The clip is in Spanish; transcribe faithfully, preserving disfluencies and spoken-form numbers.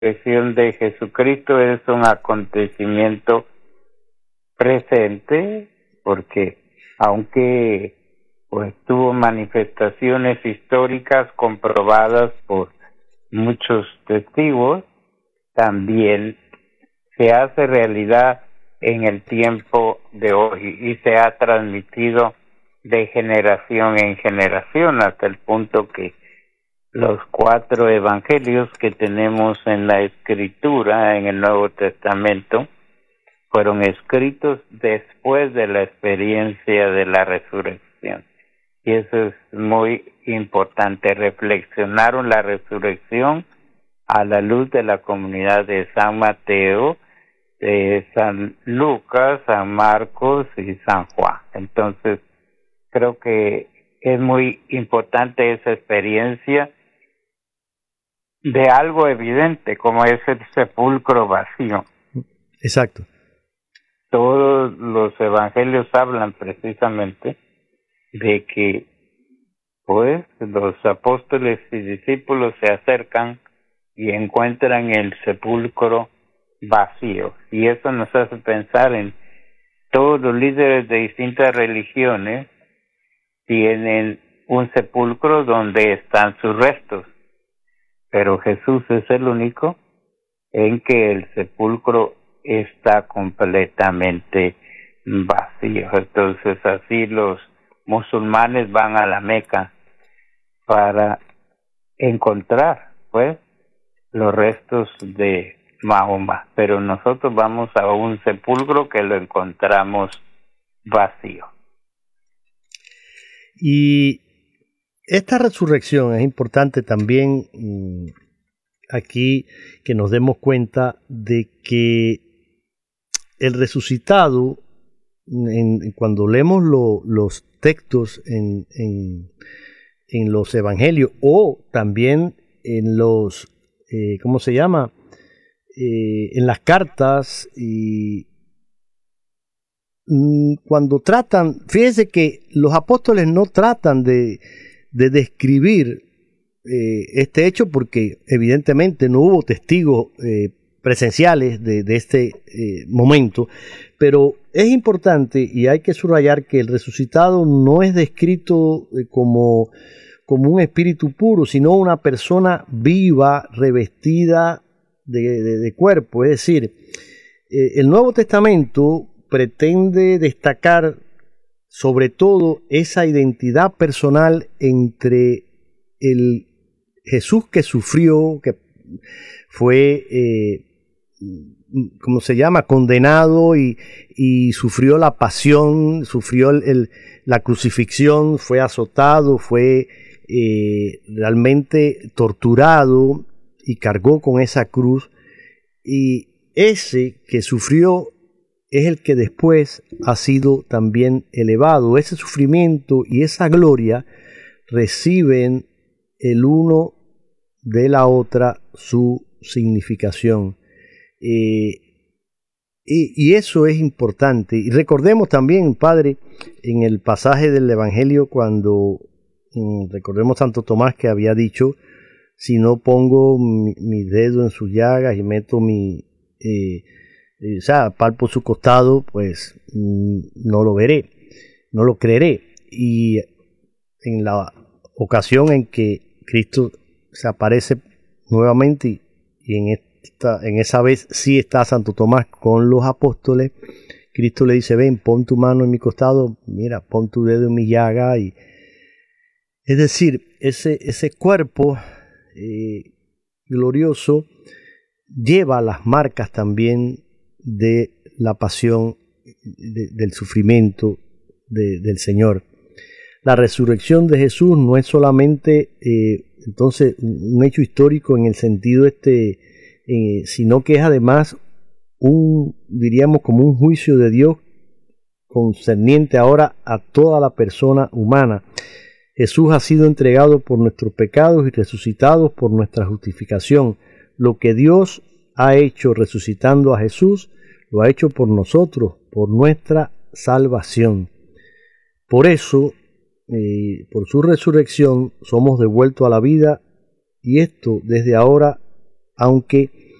resurrección de Jesucristo es un acontecimiento presente, porque aunque pues tuvo manifestaciones históricas comprobadas por muchos testigos, también se hace realidad en el tiempo de hoy y se ha transmitido de generación en generación hasta el punto que los cuatro evangelios que tenemos en la Escritura, en el Nuevo Testamento, fueron escritos después de la experiencia de la resurrección. Y eso es muy importante. Reflexionaron la resurrección a la luz de la comunidad de San Mateo, de San Lucas, San Marcos y San Juan. Entonces, creo que es muy importante esa experiencia de algo evidente como es el sepulcro vacío. Exacto. Todos los evangelios hablan precisamente de que pues los apóstoles y discípulos se acercan y encuentran el sepulcro vacío, y eso nos hace pensar en todos los líderes de distintas religiones tienen un sepulcro donde están sus restos, pero Jesús es el único en que el sepulcro está completamente vacío. Entonces así los musulmanes van a la Meca para encontrar pues los restos de Mahoma, pero nosotros vamos a un sepulcro que lo encontramos vacío. Y esta resurrección es importante también mmm, aquí que nos demos cuenta de que el resucitado, en, cuando leemos lo, los textos en, en, en los evangelios o también en los, eh, ¿cómo se llama? Eh, en las cartas, y cuando tratan, fíjense que los apóstoles no tratan de, de describir eh, este hecho porque evidentemente no hubo testigos eh, presenciales de, de este eh, momento, pero es importante y hay que subrayar que el resucitado no es descrito eh, como, como un espíritu puro, sino una persona viva, revestida de, de, de cuerpo. Es decir, eh, el Nuevo Testamento pretende destacar sobre todo esa identidad personal entre el Jesús que sufrió, que fue, eh, ¿cómo se llama?, condenado y, y sufrió la pasión, sufrió el, el, la crucifixión, fue azotado, fue eh, realmente torturado y cargó con esa cruz. Y ese que sufrió es el que después ha sido también elevado. Ese sufrimiento y esa gloria reciben el uno de la otra su significación. Eh, y, y eso es importante. Y recordemos también, Padre, en el pasaje del Evangelio, cuando mm, recordemos Santo Tomás que había dicho, si no pongo mi, mi dedo en sus llagas y meto mi... Eh, o sea, palpo su costado, pues no lo veré, no lo creeré. Y en la ocasión en que Cristo se aparece nuevamente y, y en esta, en esa vez sí está Santo Tomás con los apóstoles, Cristo le dice, ven, pon tu mano en mi costado, mira, pon tu dedo en mi llaga. Y, es decir, ese, ese cuerpo eh, glorioso lleva las marcas también de la pasión, de, del sufrimiento de, del Señor. La resurrección de Jesús no es solamente eh, entonces un hecho histórico en el sentido este, eh, sino que es además un, diríamos, como un juicio de Dios concerniente ahora a toda la persona humana. Jesús ha sido entregado por nuestros pecados y resucitado por nuestra justificación. Lo que Dios ha hecho resucitando a Jesús, lo ha hecho por nosotros, por nuestra salvación. Por eso, eh, por su resurrección, somos devueltos a la vida, y esto desde ahora, aunque